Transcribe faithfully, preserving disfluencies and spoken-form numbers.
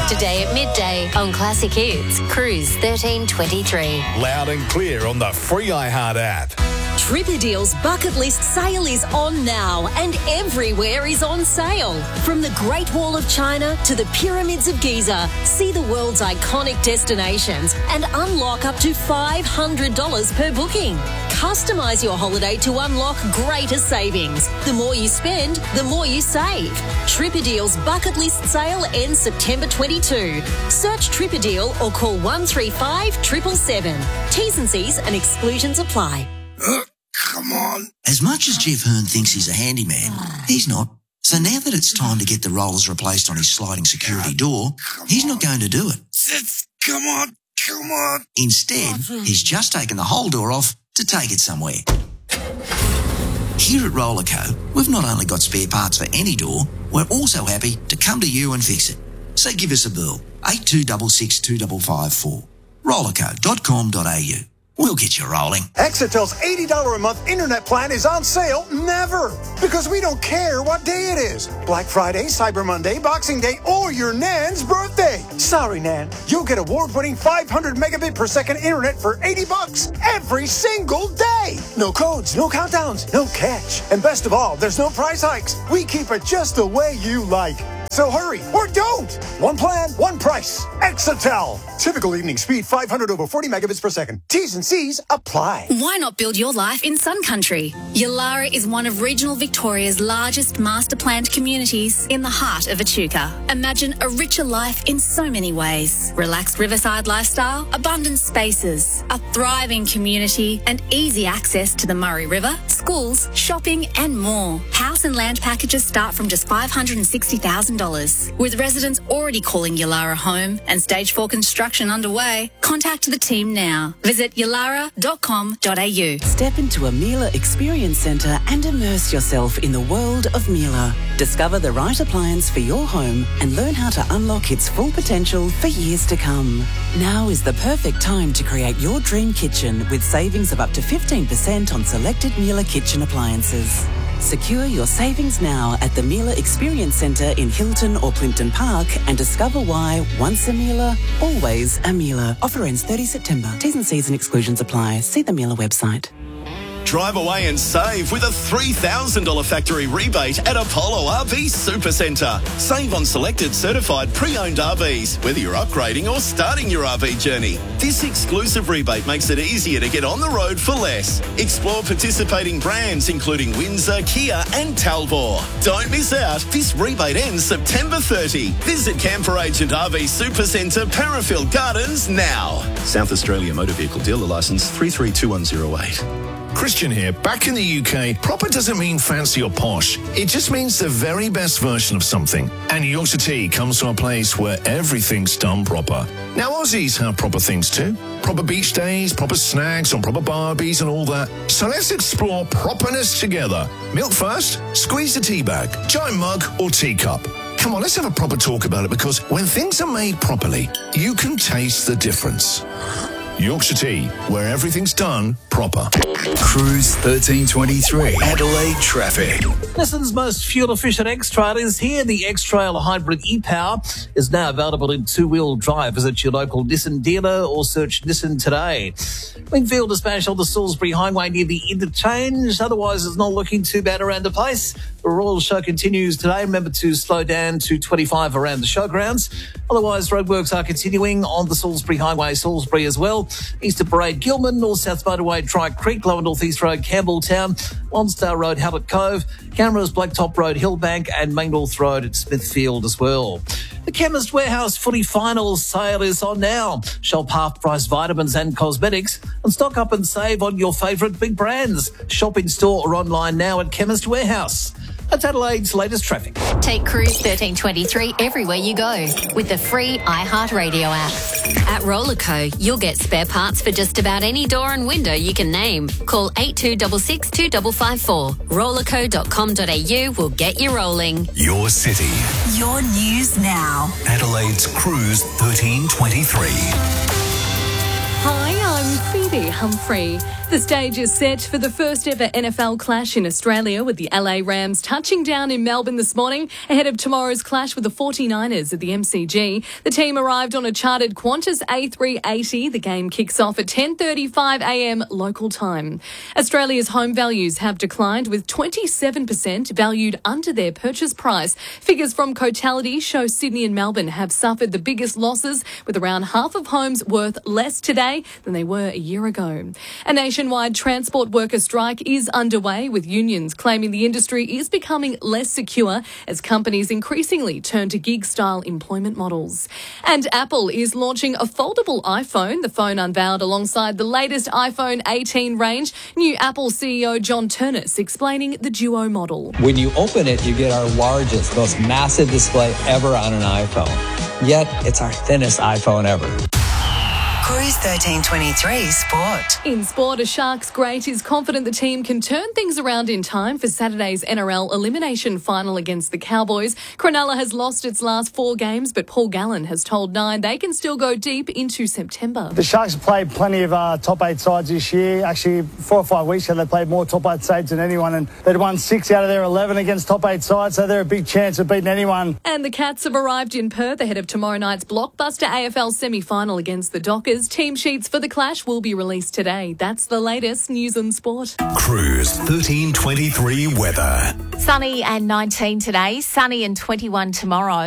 Today at midday on Classic Hits, Cruise thirteen twenty-three. Loud and clear on the free iHeart app. Tripperdeal's bucket list sale is on now and everywhere is on sale. From the Great Wall of China to the Pyramids of Giza, see the world's iconic destinations and unlock up to five hundred dollars per booking. Customise your holiday to unlock greater savings. The more you spend, the more you save. Tripperdeal's bucket list sale ends September twenty-second. Search Tripperdeal or call one three five seven seven seven. T's and C's and exclusions apply. Uh, come on. As much as Jeff Hearn thinks he's a handyman, he's not. So now that it's time to get the rollers replaced on his sliding security door, he's not going to do it. Come on, come on. Instead, he's just taken the whole door off to take it somewhere. Here at Rollerco, we've not only got spare parts for any door, we're also happy to come to you and fix it. So give us a bill, eight two six six two five five four. rollerco dot com dot a u. We'll get you rolling. Exitel's eighty dollars a month internet plan is on sale never, because we don't care what day it is. Black Friday, Cyber Monday, Boxing Day, or your Nan's birthday. Sorry, Nan. You'll get award-winning five hundred megabit per second internet for eighty bucks every single day. No codes, no countdowns, no catch. And best of all, there's no price hikes. We keep it just the way you like. So hurry, or don't. One plan, one price. Exitel. Typical evening speed, five hundred over forty megabits per second. T's and C's apply. Why not build your life in Sun Country? Yulara is one of regional Victoria's largest master-planned communities in the heart of Echuca. Imagine a richer life in so many ways. Relaxed riverside lifestyle, abundant spaces, a thriving community, and easy access to the Murray River, schools, shopping, and more. House and land packages start from just five hundred sixty thousand dollars. With residents already calling Yulara home and stage four construction underway, contact the team now. Visit yulara dot com dot a u. Step into a Miele Experience Centre and immerse yourself in the world of Miele. Discover the right appliance for your home and learn how to unlock its full potential for years to come. Now is the perfect time to create your dream kitchen with savings of up to fifteen percent on selected Miele kitchen appliances. Secure your savings now at the Miele Experience Centre in Hilton or Plimpton Park and discover why once a Miele, always a Miele. Offer ends thirtieth September. T's and C's and exclusions apply. See the Miele website. Drive away and save with a three thousand dollars factory rebate at Apollo R V Supercentre. Save on selected certified pre-owned R Vs, whether you're upgrading or starting your R V journey. This exclusive rebate makes it easier to get on the road for less. Explore participating brands including Windsor, Kia and Talbot. Don't miss out. This rebate ends September thirtieth. Visit Camper Agent R V Supercentre, Parafield Gardens now. South Australia Motor Vehicle Dealer Licence three three two one zero eight. Christian here. Back in the U K, proper doesn't mean fancy or posh. It just means the very best version of something. And Yorkshire Tea comes from a place where everything's done proper. Now, Aussies have proper things too. Proper beach days, proper snacks on proper barbies and all that. So let's explore properness together. Milk first, squeeze the tea bag, giant mug or teacup. Come on, let's have a proper talk about it, because when things are made properly, you can taste the difference. Yorkshire Tea, where everything's done proper. Cruise thirteen twenty-three. Adelaide traffic. Nissan's most fuel-efficient X-Trail is here. The X-Trail Hybrid e-Power is now available in two-wheel drive. Visit your local Nissan dealer or search Nissan today. Wingfield dispatch on the Salisbury Highway near the interchange. Otherwise, it's not looking too bad around the place. The Royal Show continues today. Remember to slow down to twenty-five around the showgrounds. Otherwise, roadworks are continuing on the Salisbury Highway, Salisbury as well. East of Parade, Gilman, North South Motorway, Tri Creek, Lower North East Road, Campbelltown, One Star Road, Hallett Cove, Cameras, Blacktop Road, Hillbank, and Main North Road at Smithfield as well. The Chemist Warehouse Footy Finals sale is on now. Shop half-price vitamins and cosmetics and stock up and save on your favourite big brands. Shop in store or online now at Chemist Warehouse. That's Adelaide's latest traffic. Take Cruise thirteen twenty-three everywhere you go with the free iHeartRadio app. At Rollerco, you'll get spare parts for just about any door and window you can name. Call eight two six six two five five four. rollerco dot com dot a u will get you rolling. Your city. Your news now. Adelaide's Cruise thirteen twenty-three. Hi, I'm Phoebe Humphrey. The stage is set for the first ever N F L clash in Australia, with the L A Rams touching down in Melbourne this morning ahead of tomorrow's clash with the forty-niners at the M C G. The team arrived on a chartered Qantas A three eighty. The game kicks off at ten thirty-five a m local time. Australia's home values have declined, with twenty-seven percent valued under their purchase price. Figures from Cotality show Sydney and Melbourne have suffered the biggest losses, with around half of homes worth less today than they were a year ago. A nationwide transport worker strike is underway, with unions claiming the industry is becoming less secure as companies increasingly turn to gig-style employment models. And Apple is launching a foldable iPhone. The phone unveiled alongside the latest iPhone eighteen range. New Apple C E O John Ternus explaining the Duo model. When you open it, you get our largest, most massive display ever on an iPhone. Yet, it's our thinnest iPhone ever. Cruise thirteen twenty-three Sport. In sport, a Sharks great is confident the team can turn things around in time for Saturday's N R L elimination final against the Cowboys. Cronulla has lost its last four games, but Paul Gallen has told Nine they can still go deep into September. The Sharks have played plenty of uh, top eight sides this year. Actually, four or five weeks ago, they played more top eight sides than anyone, and they'd won six out of their eleven against top eight sides, so they're a big chance of beating anyone. And the Cats have arrived in Perth ahead of tomorrow night's blockbuster A F L semi-final against the Dockers. Team sheets for the clash will be released today. That's the latest news and sport. Cruise thirteen twenty-three weather. Sunny and nineteen today, sunny and twenty-one tomorrow.